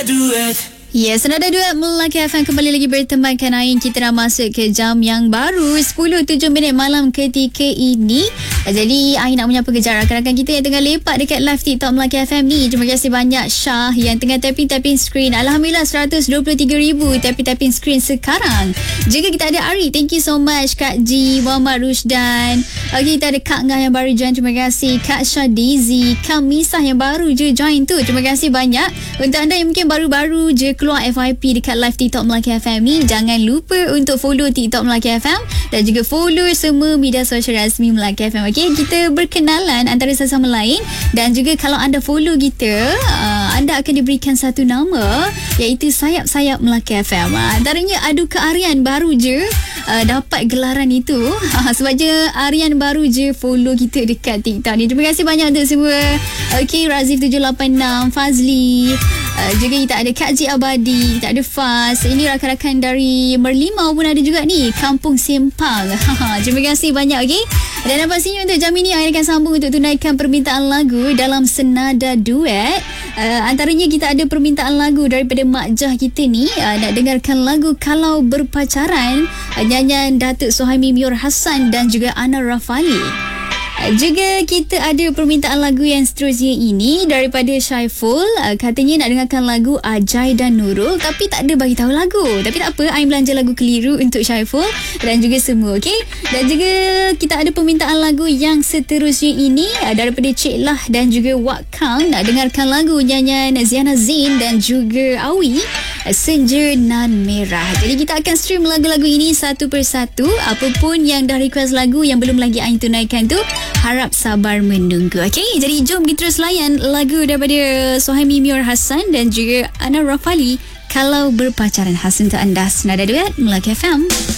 Duet. Ya, Senada Duet Melaki FM kembali lagi bertemankan Ain. Kita dah masuk ke jam yang baru 10.07 malam ketika ini. Jadi Ain nak menyapa kejar rakan-rakan kita yang tengah lepak dekat live TikTok Melaki FM ni. Terima kasih banyak Syah yang tengah tapping screen. Alhamdulillah 123,000 tapping screen sekarang. Juga kita ada Ari, thank you so much. Kak G, Muhammad Rusdan. Okay, kita ada Kak Ngah yang baru join, terima kasih. Kak Syah Daisy, Kak Misah yang baru je join tu, terima kasih banyak. Untuk anda yang mungkin baru-baru je keluar FYP dekat live TikTok Melaki FM ni, jangan lupa untuk follow TikTok Melaki FM dan juga follow semua media sosial rasmi Melaki FM. Okay, kita berkenalan antara sesama lain dan juga kalau anda follow kita, anda akan diberikan satu nama iaitu Sayap-Sayap Melaki FM. Antaranya Aduka Aryan baru je dapat gelaran itu sebab je Aryan baru je follow kita dekat TikTok ni. Terima kasih banyak untuk semua. Okay, Razif 786, Fazli, juga kita ada Kak Ji Abadi, kita ada Faz. Ini rakan-rakan dari Merlimau pun ada juga ni, Kampung Sempang. Terima kasih banyak. Okay, dan pastinya untuk jam ini Ain akan sambung untuk tunaikan permintaan lagu dalam Senada Duet. Antaranya kita ada permintaan lagu daripada Mak Jah kita ni, nak dengarkan lagu Kalau Berpacaran, nyanyian Datuk Suhaimi Mior Hassan dan juga Ana Rafali. Juga kita ada permintaan lagu yang seterusnya ini daripada Syaiful. Katanya nak dengarkan lagu Ajai dan Nurul tapi tak ada bagi tahu lagu. Tapi tak apa, Ain belanja lagu keliru untuk Syaiful dan juga semua. Okay? Dan juga kita ada permintaan lagu yang seterusnya ini daripada Cik Lah dan juga Wak Kang. Nak dengarkan lagu nyanyian Ziana Zain dan juga Awi, Senja Nan Merah. Jadi kita akan stream lagu-lagu ini satu persatu. Apapun yang dah request lagu yang belum lagi Ain tunaikan tu, harap sabar menunggu. Okay, jadi jom kita terus layan lagu daripada Suhaimi Mior Hassan dan juga Ana Rafali, Kalau Berpacaran. Khas untuk anda, Senada Duet Melaki FM.